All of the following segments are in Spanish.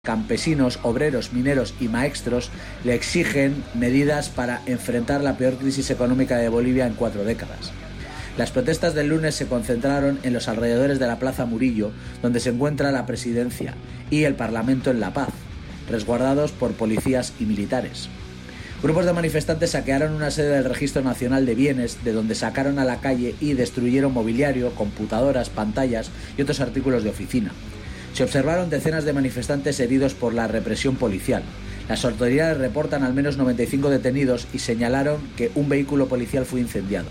Campesinos, obreros, mineros y maestros le exigen medidas para enfrentar la peor crisis económica de Bolivia en 4 décadas. Las protestas del lunes se concentraron en los alrededores de la Plaza Murillo, donde se encuentra la presidencia y el Parlamento en La Paz, resguardados por policías y militares. Grupos de manifestantes saquearon una sede del Registro Nacional de Bienes, de donde sacaron a la calle y destruyeron mobiliario, computadoras, pantallas y otros artículos de oficina. Se observaron decenas de manifestantes heridos por la represión policial. Las autoridades reportan al menos 95 detenidos y señalaron que un vehículo policial fue incendiado.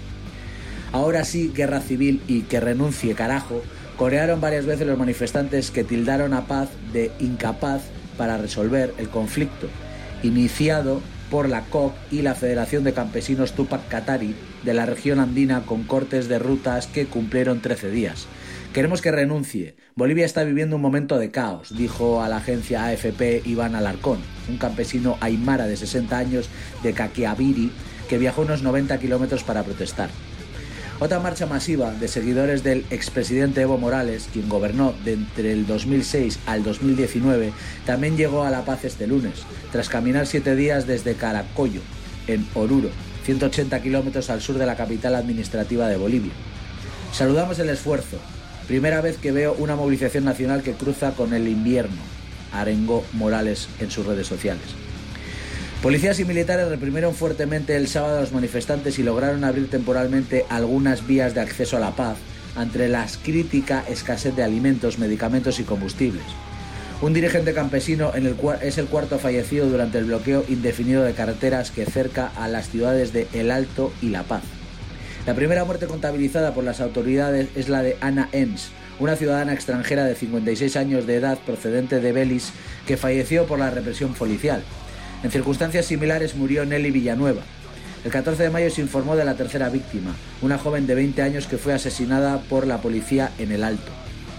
Ahora sí, guerra civil y que renuncie, carajo, corearon varias veces los manifestantes que tildaron a Paz de incapaz para resolver el conflicto, iniciado por la COP y la Federación de Campesinos Túpac Katari de la región andina, con cortes de rutas que cumplieron 13 días. Queremos que renuncie. Bolivia está viviendo un momento de caos, dijo a la agencia AFP Iván Alarcón, un campesino aymara de 60 años de Caquiaviri que viajó unos 90 kilómetros para protestar. Otra marcha masiva de seguidores del expresidente Evo Morales, quien gobernó de entre el 2006 al 2019, también llegó a La Paz este lunes, tras caminar 7 días desde Caracollo, en Oruro, 180 kilómetros al sur de la capital administrativa de Bolivia. Saludamos el esfuerzo. Primera vez que veo una movilización nacional que cruza con el invierno, arengó Morales en sus redes sociales. Policías y militares reprimieron fuertemente el sábado a los manifestantes y lograron abrir temporalmente algunas vías de acceso a La Paz ante la crítica escasez de alimentos, medicamentos y combustibles. Un dirigente campesino es el cuarto fallecido durante el bloqueo indefinido de carreteras que cerca a las ciudades de El Alto y La Paz. La primera muerte contabilizada por las autoridades es la de Ana Enns, una ciudadana extranjera de 56 años de edad procedente de Belice que falleció por la represión policial. En circunstancias similares murió Nelly Villanueva. El 14 de mayo se informó de la tercera víctima, una joven de 20 años que fue asesinada por la policía en El Alto.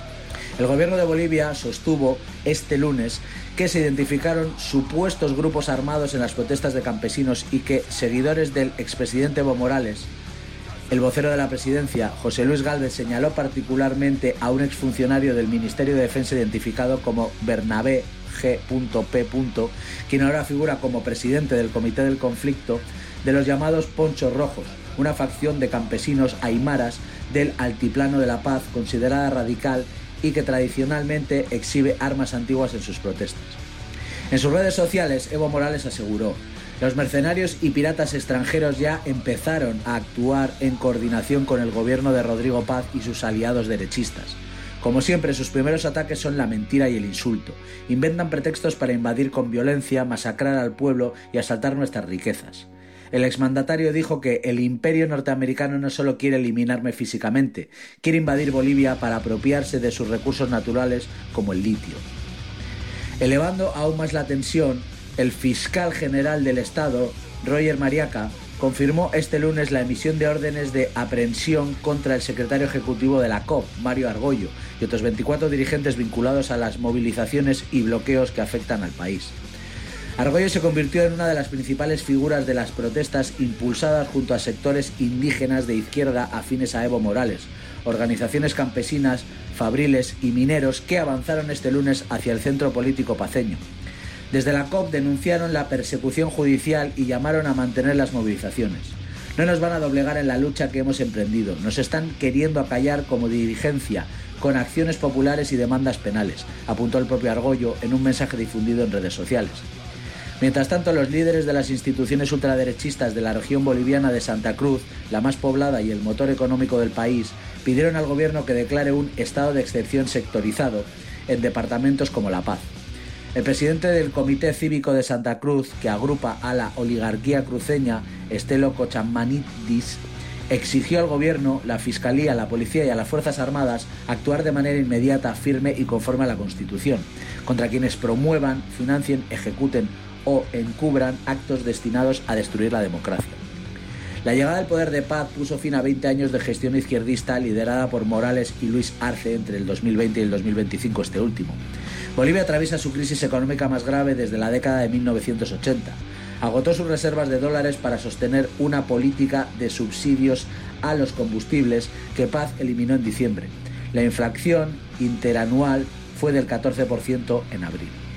El gobierno de Bolivia sostuvo este lunes que se identificaron supuestos grupos armados en las protestas de campesinos y que seguidores del expresidente Evo Morales. El vocero de la presidencia, José Luis Gálvez, señaló particularmente a un exfuncionario del Ministerio de Defensa identificado como Bernabé G.P., quien ahora figura como presidente del Comité del Conflicto de los llamados Ponchos Rojos, una facción de campesinos aymaras del Altiplano de La Paz considerada radical y que tradicionalmente exhibe armas antiguas en sus protestas. En sus redes sociales, Evo Morales aseguró: los mercenarios y piratas extranjeros ya empezaron a actuar en coordinación con el gobierno de Rodrigo Paz y sus aliados derechistas. Como siempre, sus primeros ataques son la mentira y el insulto. Inventan pretextos para invadir con violencia, masacrar al pueblo y asaltar nuestras riquezas. El exmandatario dijo que el imperio norteamericano no solo quiere eliminarme físicamente, quiere invadir Bolivia para apropiarse de sus recursos naturales como el litio. Elevando aún más la tensión, el fiscal general del Estado, Roger Mariaca, confirmó este lunes la emisión de órdenes de aprehensión contra el secretario ejecutivo de la COP, Mario Argollo, y otros 24 dirigentes vinculados a las movilizaciones y bloqueos que afectan al país. Argollo se convirtió en una de las principales figuras de las protestas impulsadas junto a sectores indígenas de izquierda afines a Evo Morales, organizaciones campesinas, fabriles y mineros que avanzaron este lunes hacia el centro político paceño. Desde la COP denunciaron la persecución judicial y llamaron a mantener las movilizaciones. No nos van a doblegar en la lucha que hemos emprendido. Nos están queriendo acallar como dirigencia, con acciones populares y demandas penales, apuntó el propio Argollo en un mensaje difundido en redes sociales. Mientras tanto, los líderes de las instituciones ultraderechistas de la región boliviana de Santa Cruz, la más poblada y el motor económico del país, pidieron al gobierno que declare un estado de excepción sectorizado en departamentos como La Paz. El presidente del Comité Cívico de Santa Cruz, que agrupa a la oligarquía cruceña, Estelo Kochamanidis, exigió al gobierno, la Fiscalía, la Policía y a las Fuerzas Armadas actuar de manera inmediata, firme y conforme a la Constitución, contra quienes promuevan, financien, ejecuten o encubran actos destinados a destruir la democracia. La llegada al poder de Paz puso fin a 20 años de gestión izquierdista liderada por Morales y Luis Arce entre el 2020 y el 2025, este último. Bolivia atraviesa su crisis económica más grave desde la década de 1980. Agotó sus reservas de dólares para sostener una política de subsidios a los combustibles que Paz eliminó en diciembre. La inflación interanual fue del 14% en abril.